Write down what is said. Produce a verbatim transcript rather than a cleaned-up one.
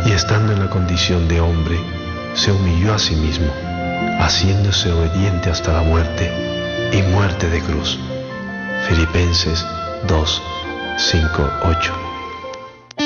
y estando en la condición de hombre, se humilló a sí mismo, haciéndose obediente hasta la muerte y muerte de cruz. Filipenses dos, cinco, ocho.